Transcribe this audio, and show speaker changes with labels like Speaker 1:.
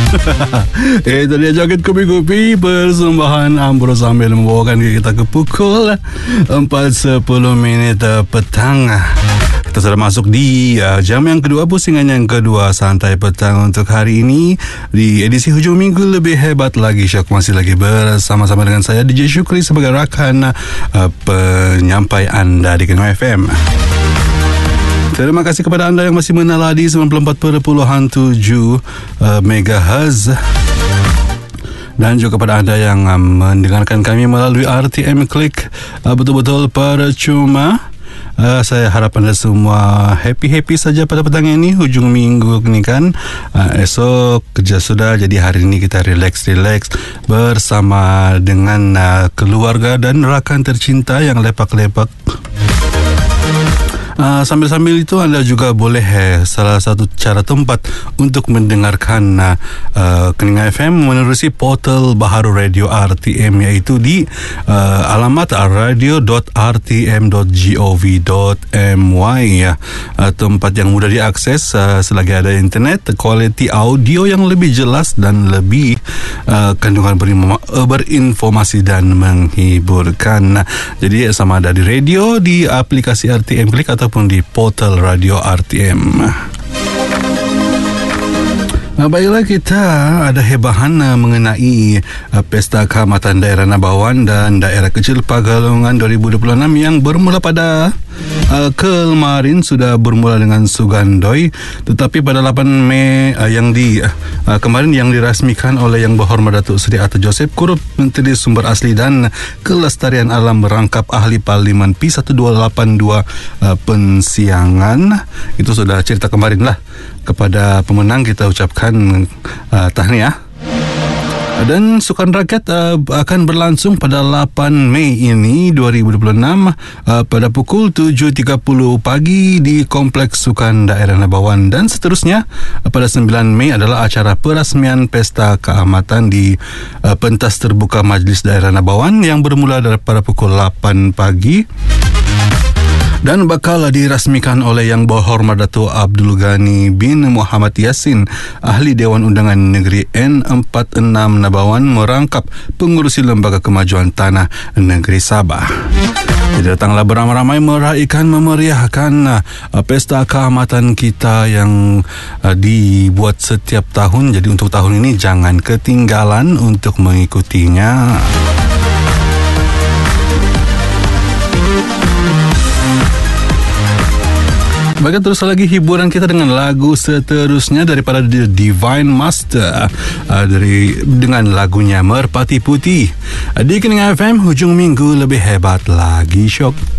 Speaker 1: Itu dia Joget Kopi-Kopi, persembahan Ambro sambil membawakan kita ke pukul 4.10 petang. Kita sudah masuk di jam yang kedua, pusingan yang kedua Santai Petang untuk hari ini. Di edisi hujung minggu lebih hebat lagi, Syok masih lagi bersama-sama dengan saya DJ Syukri sebagai rakan penyampai anda di Kino FM. Terima kasih kepada anda yang masih menaladi 94.7 MHz dan juga kepada anda yang mendengarkan kami melalui RTM Klik betul-betul percuma. Saya harap anda semua happy saja pada petang ini, hujung minggu ni kan. Esok kerja sudah, jadi hari ini kita relax bersama dengan keluarga dan rakan tercinta yang lepak-lepak. Sambil-sambil itu anda juga boleh salah satu cara tempat untuk mendengarkan Keningan FM menerusi portal Baharu Radio RTM, iaitu di alamat radio.rtm.gov.my ya. Tempat yang mudah diakses selagi ada internet, kualiti audio yang lebih jelas dan lebih kandungan berinformasi dan menghiburkan. Jadi sama ada di radio, di aplikasi RTM Klik ataupun di portal Radio RTM. Baiklah, kita ada hebahan mengenai Pesta Kehormatan Daerah Nabawan dan Daerah Kecil Pagalongan 2026 yang bermula pada kemarin, sudah bermula dengan Sugandoi, tetapi pada 8 Mei kemarin yang dirasmikan oleh Yang Berhormat Datuk Seri Arthur Joseph, Kurut Menteri Sumber Asli dan Kelestarian Alam merangkap ahli Parlimen P1282 Pensiangan. Itu sudah cerita kemarin lah. Kepada pemenang kita ucapkan tahniah. Dan Sukan Rakyat akan berlangsung pada 8 Mei ini 2026 pada pukul 7.30 pagi di Kompleks Sukan Daerah Nabawan, dan seterusnya pada 9 Mei adalah acara perasmian Pesta Keamatan di pentas terbuka Majlis Daerah Nabawan yang bermula pada pukul 8 pagi dan bakal dirasmikan oleh Yang Berhormat Datuk Abdul Ghani bin Muhammad Yassin, Ahli Dewan Undangan Negeri N46 Nabawan merangkap pengurusi Lembaga Kemajuan Tanah Negeri Sabah. Jadi datanglah beramai-ramai memeriahkan Pesta Kehormatan kita yang dibuat setiap tahun. Jadi untuk tahun ini jangan ketinggalan untuk mengikutinya. Baiklah, terus lagi hiburan kita dengan lagu seterusnya daripada The Divine Master dengan lagunya Merpati Putih di Keningan FM. Hujung minggu lebih hebat lagi, Syok.